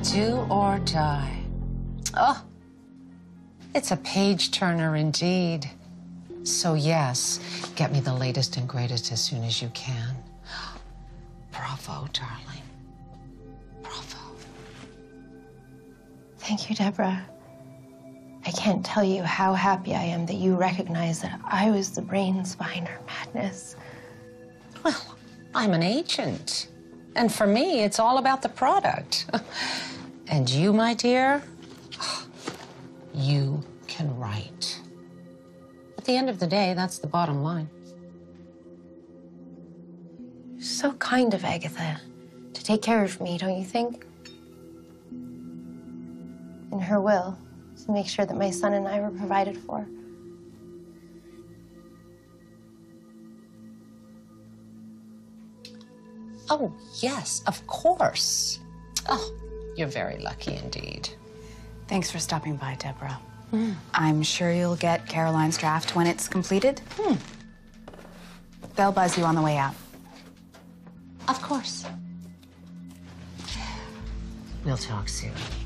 Do or die. Oh, it's a page turner indeed. So yes, get me the latest and greatest as soon as you can. Bravo, darling. Bravo. Thank you, Deborah. I can't tell you how happy I am that you recognize that I was the brains behind her madness. Well, I'm an agent. And for me, it's all about the product. And you, my dear, you can write. At the end of the day, that's the bottom line. So kind of Agatha to take care of me, don't you think? In her will, to make sure that my son and I were provided for. Oh, yes, of course. Oh, you're very lucky indeed. Thanks for stopping by, Deborah. I'm sure you'll get Caroline's draft when it's completed. They'll buzz you on the way out. Of course. We'll talk soon.